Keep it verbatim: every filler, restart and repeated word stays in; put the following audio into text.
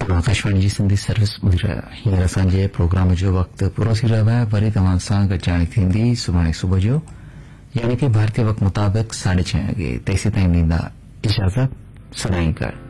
आकाशवाणी जी Sindhi service ॿुधी रहिया हींअर असांजे प्रोग्राम जो वक़्तु पूरो थी रहियो आहे। वरी तव्हां सां गॾिजाणी थींदी सुभाणे सुबुह जो यानी कि भारतीय वक़्त मुताबिक़ साढे छह वॻे। तेसीं ताईं ॾींदा इजाज़त। सदाईं कर।